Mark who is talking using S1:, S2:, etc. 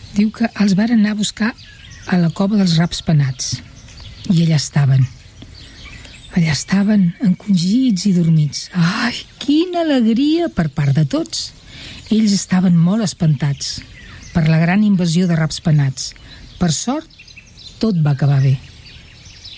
S1: Diu que els varen anar a buscar a la cova dels raps penats. I allà estaven. Allà estaven, encongits i dormits. Ai, quina alegria per part de tots! Ells estaven molt espantats per la gran invasió de raps penats. Per sort, tot va acabar bé.